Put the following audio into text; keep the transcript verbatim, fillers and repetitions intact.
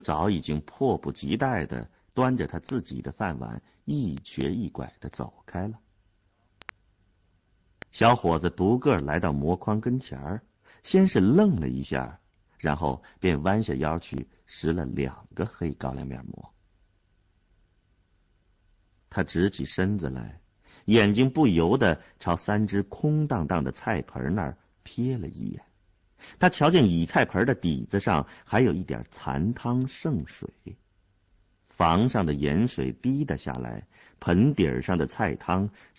早已经迫不及待地端着他自己的饭碗，一瘸一拐地走开了。小伙子独个来到箩筐跟前儿，先是愣了一下，然后便弯下腰去拾了两个黑高粱面馍。他直起身子来，眼睛不由得朝三只空荡荡的菜盆那儿瞥了一眼。他瞧见乙菜盆的底子上还有一点残汤剩水，房上的盐水滴了下来，盆底儿上的菜汤